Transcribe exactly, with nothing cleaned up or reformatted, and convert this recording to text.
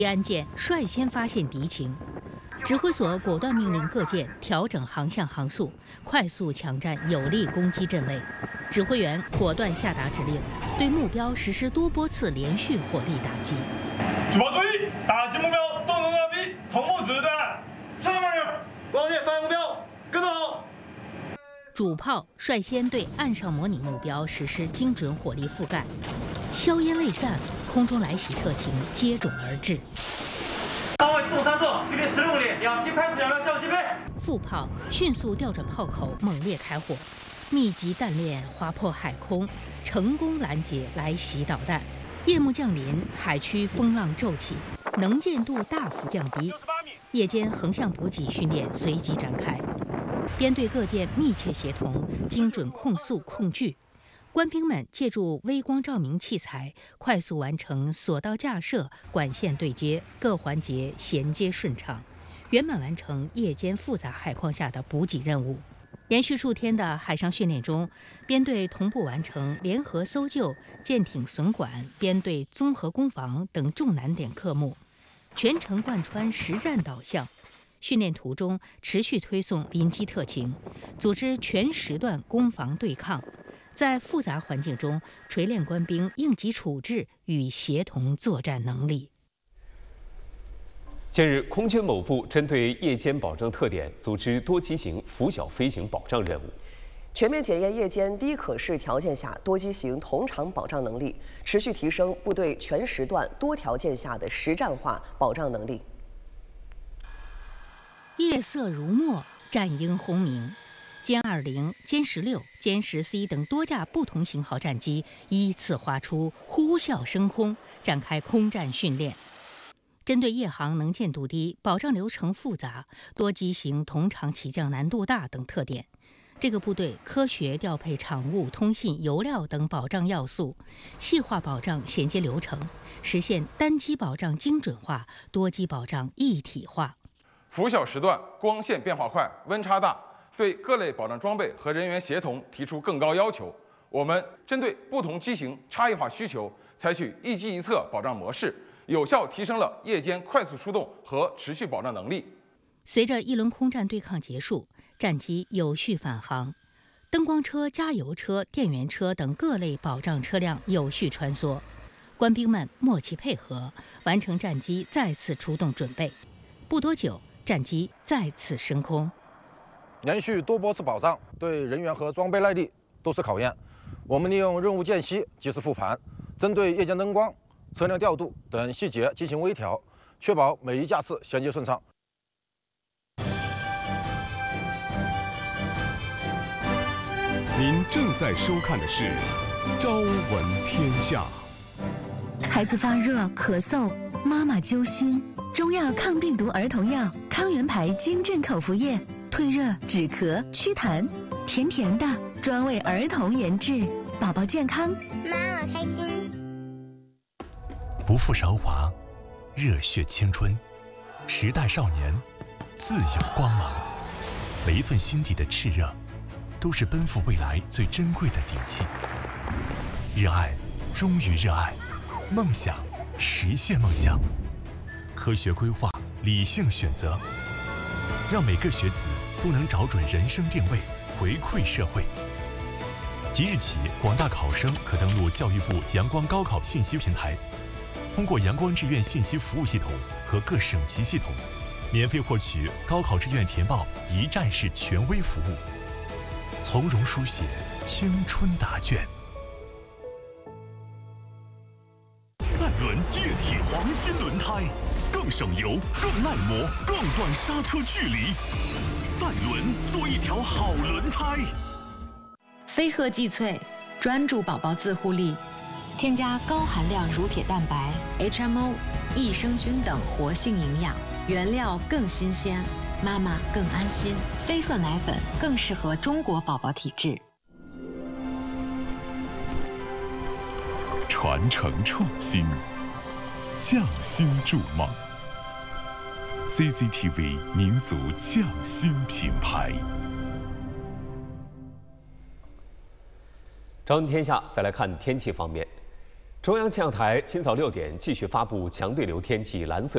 安舰率先发现敌情，指挥所果断命令各舰调整航向航速，快速抢占有利攻击阵位。指挥员果断下达指令，对目标实施多波次连续火力打击。 主炮注意，打击目标动能二 B， 同步指示对岸。上面人，光线发现目标，跟踪好。 主炮率先对岸上模拟目标实施精准火力覆盖，硝烟未散，空中来袭特勤接踵而至。 方位东三座，距离十公里，两批快速两标向击背。 副炮迅速调转炮口，猛烈开火，密集弹链划破海空，成功拦截来袭导弹。夜幕降临，海区风浪骤起，能见度大幅降低。夜间横向补给训练随即展开，编队各舰密切协同，精准控速控距。官兵们借助微光照明器材，快速完成索道架设、管线对接，各环节衔接顺畅，圆满完成夜间复杂海况下的补给任务。连续数天的海上训练中，编队同步完成联合搜救、舰艇损管、编队综合攻防等重难点科目，全程贯穿实战导向。训练途中持续推送临机特勤，组织全时段攻防对抗，在复杂环境中锤炼官兵应急处置与协同作战能力。 近日，空军某部针对夜间保障特点，组织多机型拂晓飞行保障任务， 全面检验夜间低可视条件下多机型同场保障能力，持续提升部队全时段多条件下的实战化保障能力。 夜色如墨，战鹰轰鸣，歼二零、歼十六、歼十 C 等多架不同型号战机依次划出，呼啸升空，展开空战训练。针对夜航能见度低、保障流程复杂、多机型同场起降难度大等特点，这个部队科学调配场务、通信、油料等保障要素，细化保障衔接流程，实现单机保障精准化、多机保障一体化。 拂晓时段光线变化快，温差大，对各类保障装备和人员协同提出更高要求。我们针对不同机型差异化需求，采取一机一策保障模式，有效提升了夜间快速出动和持续保障能力。 随着一轮空战对抗结束，战机有序返航，灯光车、加油车、电源车等各类保障车辆有序穿梭，官兵们默契配合，完成战机再次出动准备。不多久，战机再次升空。 连续多波次保障对人员和装备耐力都是考验。我们利用任务间隙及时复盘，针对夜间灯光、车辆调度等细节进行微调，确保每一架次衔接顺畅。 您正在收看的是《朝闻天下》。 孩子发热、咳嗽，妈妈揪心。中药抗病毒儿童药康源牌金镇口服液，退热、止咳、祛痰，甜甜的，专为儿童研制，宝宝健康， 妈妈开心。 不负韶华，热血青春，时代少年，自有光芒。每一份心底的炽热，都是奔赴未来最珍贵的底气。热爱，忠于热爱，梦想，实现梦想。科学规划，理性选择，让每个学子都能找准人生定位，回馈社会。即日起，广大考生可登录教育部阳光高考信息平台，通过阳光志愿信息服务系统和各省级系统，免费获取高考志愿填报一站式权威服务，从容书写青春答卷。 赛轮液体黄金轮胎，更省油、更耐磨、更短刹车距离。赛轮做一条好轮胎。 飞鹤济萃，专注宝宝自护力，添加高含量乳铁蛋白、H M O、益生菌等活性营养，原料更新鲜，妈妈更安心。飞鹤奶粉更适合中国宝宝体质。 传承创新，匠心筑梦。C C T V 民族匠心品牌。 朝闻天下，再来看天气方面。中央气象台今早六点继续发布强对流天气蓝色